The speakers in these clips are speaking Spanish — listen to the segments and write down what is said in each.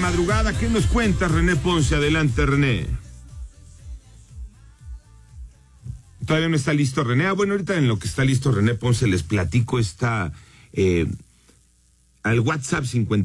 madrugada. ¿Qué nos cuenta René Ponce? Adelante, René. Todavía no está listo René. Bueno, ahorita en lo que está listo René Ponce les platico al WhatsApp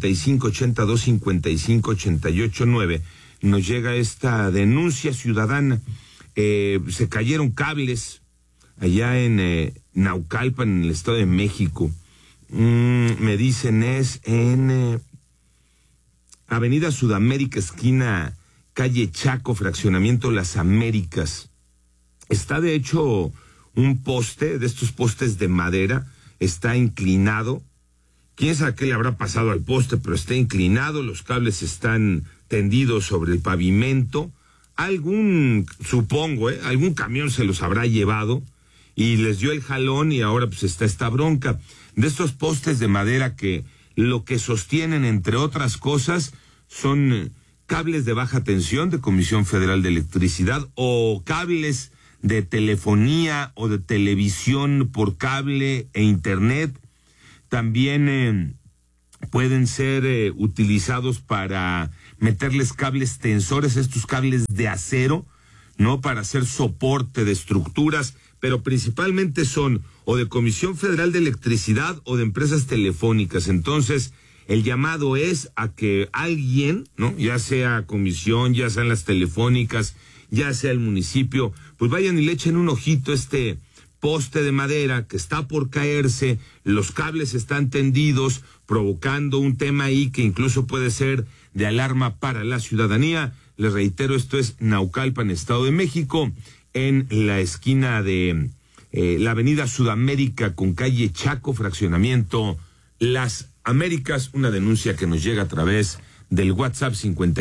5582558889 nos llega esta denuncia ciudadana. Se cayeron cables allá en Naucalpan, en el Estado de México. Me dicen es en Avenida Sudamérica, esquina calle Chaco, fraccionamiento Las Américas. Está de hecho un poste, de estos postes de madera, está inclinado. Quién sabe qué le habrá pasado al poste, pero está inclinado, los cables están tendidos sobre el pavimento. Algún camión se los habrá llevado y les dio el jalón y ahora pues está esta bronca. De estos postes de madera que lo que sostienen, entre otras cosas, son cables de baja tensión de Comisión Federal de Electricidad o cables de telefonía o de televisión por cable e internet. También pueden ser utilizados para meterles cables tensores, estos cables de acero, ¿no? Para hacer soporte de estructuras, pero principalmente son o de Comisión Federal de Electricidad o de empresas telefónicas. Entonces, el llamado es a que alguien, ¿no? Ya sea comisión, ya sean las telefónicas, ya sea el municipio, pues vayan y le echen un ojito a este poste de madera que está por caerse, los cables están tendidos, provocando un tema ahí que incluso puede ser de alarma para la ciudadanía. Les reitero, esto es Naucalpan, Estado de México, en la esquina de la Avenida Sudamérica con calle Chaco, fraccionamiento Las Américas. Una denuncia que nos llega a través del WhatsApp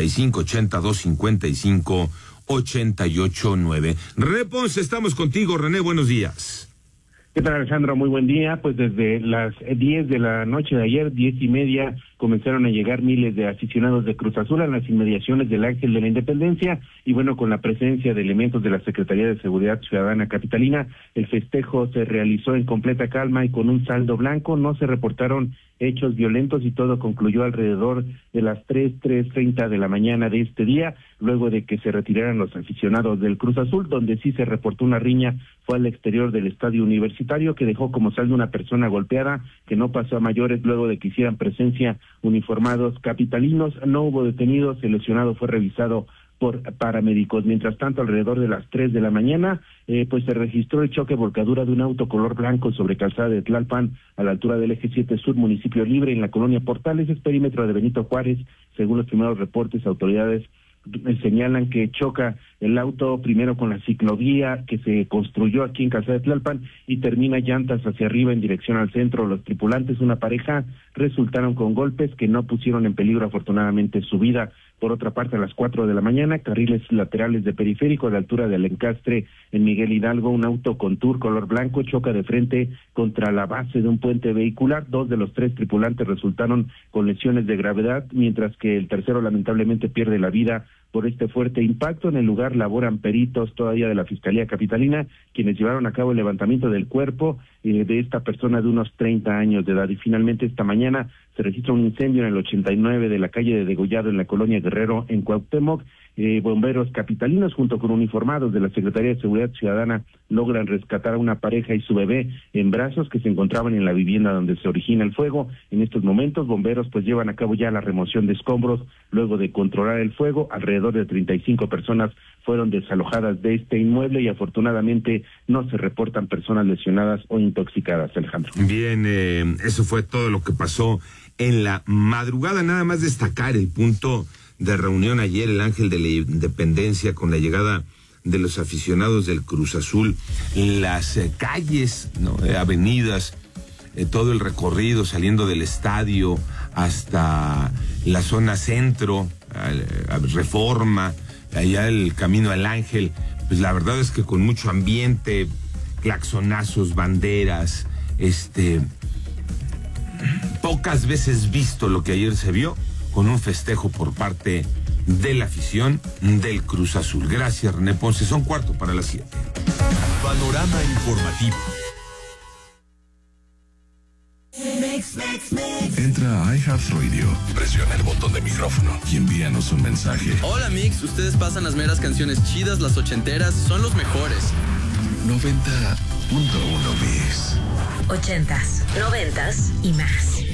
5582558889. René Ponce, estamos contigo. René, buenos días. ¿Qué tal, Alejandro? Muy buen día. Pues desde las 10 de la noche de ayer, 10:30, comenzaron a llegar miles de aficionados de Cruz Azul a las inmediaciones del Ángel de la Independencia y bueno, con la presencia de elementos de la Secretaría de Seguridad Ciudadana Capitalina, el festejo se realizó en completa calma y con un saldo blanco. No se reportaron hechos violentos y todo concluyó alrededor de las 3:30 de la mañana de este día, luego de que se retiraran los aficionados del Cruz Azul. Donde sí se reportó una riña fue al exterior del estadio universitario, que dejó como saldo una persona golpeada, que no pasó a mayores luego de que hicieran presencia uniformados capitalinos. No hubo detenidos, el lesionado fue revisado por paramédicos. Mientras tanto, alrededor de las 3 de la mañana, pues se registró el choque volcadura de un auto color blanco sobre calzada de Tlalpan, a la altura del eje 7 Sur, municipio Libre, en la colonia Portales, es perímetro de Benito Juárez. Según los primeros reportes, autoridades señalan que choca el auto primero con la ciclovía que se construyó aquí en Calzada de Tlalpan y termina llantas hacia arriba en dirección al centro. Los tripulantes, una pareja, resultaron con golpes que no pusieron en peligro afortunadamente su vida. Por otra parte, a las 4 de la mañana, carriles laterales de periférico a la altura del Encastre en Miguel Hidalgo, un auto con tour color blanco choca de frente contra la base de un puente vehicular. 2 de los 3 tripulantes resultaron con lesiones de gravedad, mientras que el tercero lamentablemente pierde la vida por este fuerte impacto. En el lugar laboran peritos todavía de la Fiscalía Capitalina, quienes llevaron a cabo el levantamiento del cuerpo de esta persona de unos 30 años de edad. Y finalmente esta mañana se registra un incendio en el 89 de la calle de Degollado en la colonia Guerrero en Cuauhtémoc. Bomberos capitalinos junto con uniformados de la Secretaría de Seguridad Ciudadana logran rescatar a una pareja y su bebé en brazos que se encontraban en la vivienda donde se origina el fuego. En estos momentos, bomberos pues llevan a cabo ya la remoción de escombros luego de controlar el fuego. Alrededor de 35 personas fueron desalojadas de este inmueble y afortunadamente no se reportan personas lesionadas o intoxicadas, Alejandro. Bien, eso fue todo lo que pasó en la madrugada. Nada más destacar el punto de reunión ayer, el Ángel de la Independencia, con la llegada de los aficionados del Cruz Azul, las calles, ¿no? Avenidas, todo el recorrido saliendo del estadio hasta la zona centro, Reforma, allá el camino al Ángel. Pues la verdad es que con mucho ambiente, claxonazos, banderas, pocas veces visto lo que ayer se vio, con un festejo por parte de la afición del Cruz Azul. Gracias, René Ponce. Son 7:15. Panorama informativo. Entra a iHeartRadio, presiona el botón de micrófono y envíanos un mensaje. Hola Mix, ustedes pasan las meras canciones chidas, las ochenteras, son los mejores. 90.1 Mix. 80s, 90s y más.